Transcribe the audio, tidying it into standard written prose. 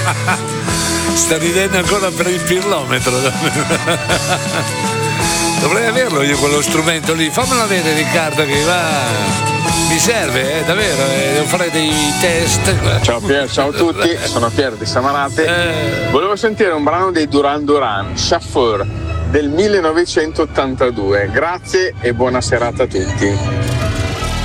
Sta ridendo ancora per il pirlometro. Dovrei averlo io quello strumento lì. Fammelo avere, Riccardo, che va. Mi serve, davvero, devo fare dei test. Ciao Pier, ciao a tutti, sono Pier di Samarate. Volevo sentire un brano dei Duran Duran, Chauffeur, del 1982. Grazie e buona serata a tutti.